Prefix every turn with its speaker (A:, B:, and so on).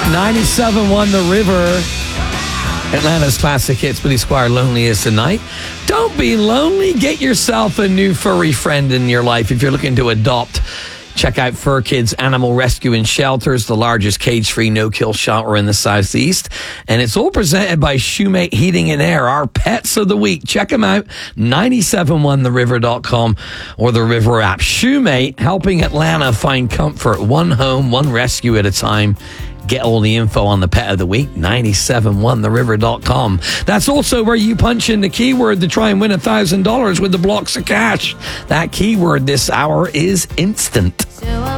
A: 97.1 The River. Atlanta's classic hits, Billy Squier, Lonely Is the Night. Don't be lonely. Get yourself a new furry friend in your life. If you're looking to adopt, check out Fur Kids Animal Rescue and Shelters, the largest cage-free no-kill shelter in the Southeast. And it's all presented by Shoemate Heating and Air, our pets of the week. Check them out, 971theriver.com or the River app. Shoemate, helping Atlanta find comfort, one home, one rescue at a time. Get all the info on the pet of the week, 971theriver.com. That's also where you punch in the keyword to try and win $1,000 with the blocks of cash. That keyword this hour is instant.